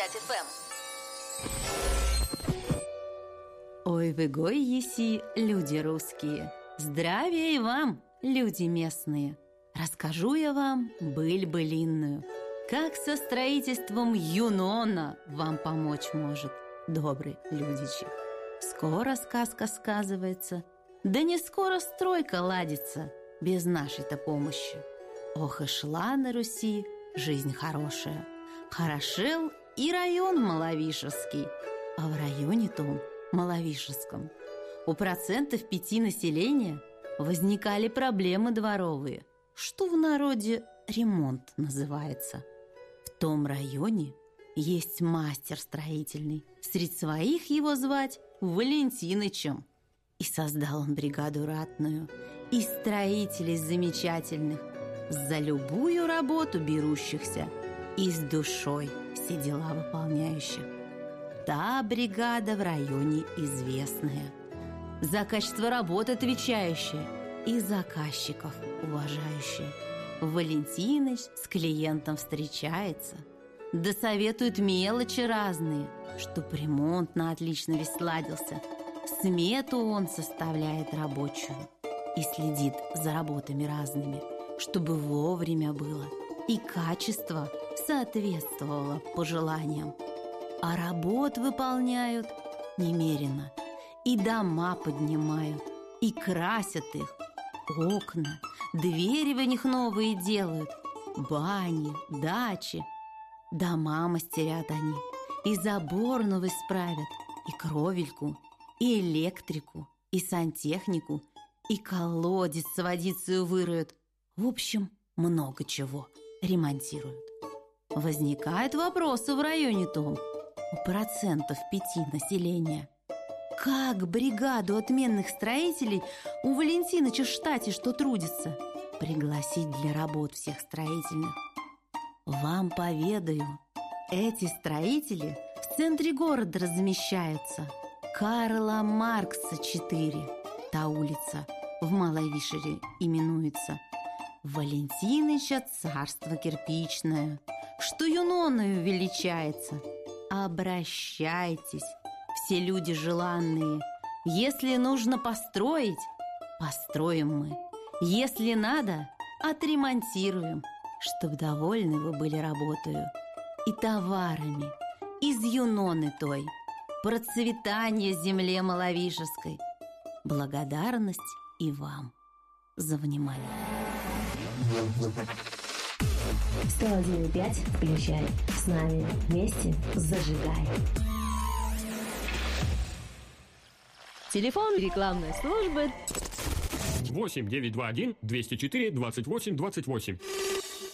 FM. Ой, вы гой еси, люди русские, здравия и вам, люди местные. Расскажу я вам быль-былинную, как со строительством Юнона вам помочь может добрый людичи. Скоро сказка сказывается, да не скоро стройка ладится без нашей-то помощи. Ох, и шла на Руси жизнь хорошая, хорошел и район Маловишевский, а в районе том Маловишевском у 5% населения возникали проблемы дворовые, что в народе ремонт называется. В том районе есть мастер строительный, среди своих его звать Валентинычем. И создал он бригаду ратную и строителей замечательных, за любую работу берущихся и с душой все дела выполняющих. Та бригада в районе известная, за качество работы отвечающая и заказчиков уважающая. Валентиныч с клиентом встречается, да советует мелочи разные, чтоб ремонт на отлично весь ладился. Смету он составляет рабочую и следит за работами разными, чтобы вовремя было и качество соответствовало пожеланиям. А работ выполняют немерено, и дома поднимают, и красят их, окна, двери в них новые делают, бани, дачи. Дома мастерят они, и забор новый справят, и кровельку, и электрику, и сантехнику, и колодец с водицей выроют. В общем, много чего ремонтируют. Возникают вопросы в районе том у 5% населения. Как бригаду отменных строителей у Валентиныча в штате, что трудится, пригласить для работ всех строительных? Вам поведаю, эти строители в центре города размещаются. Карла Маркса 4, та улица в Маловишере именуется. Валентиныча царство кирпичное, что Юноною величается. Обращайтесь, все люди желанные. Если нужно построить, построим мы. Если надо, отремонтируем, чтоб довольны вы были работою и товарами из Юноны той. Процветание земле Маловишевской. Благодарность и вам за внимание. 101,5 включай. С нами вместе зажигай. Телефон рекламной службы 8 921 204 28 28.